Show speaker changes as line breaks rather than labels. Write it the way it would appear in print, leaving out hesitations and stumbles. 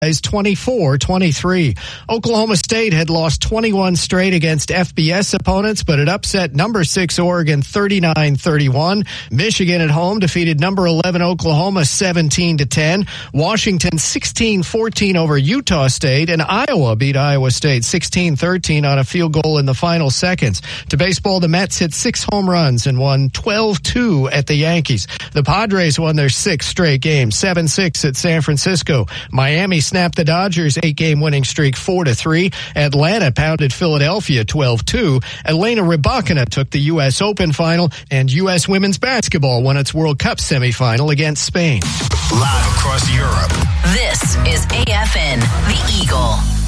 24-23. Oklahoma State had lost 21 straight against FBS opponents, but it upset number 6 Oregon 39-31. Michigan at home defeated number 11 Oklahoma 17-10. Washington 16-14 over Utah State, and Iowa beat Iowa State 16-13 on a field goal in the final seconds. To baseball, the Mets hit 6 home runs and won 12-2 at the Yankees. The Padres won their 6th straight game, 7-6 at San Francisco. Miami snapped the Dodgers' 8-game winning streak 4-3. Atlanta pounded Philadelphia 12-2. Elena Rybakina took the U.S. Open final, and U.S. women's basketball won its World Cup semifinal against Spain.
Live across Europe.
This is AFN, The Eagle.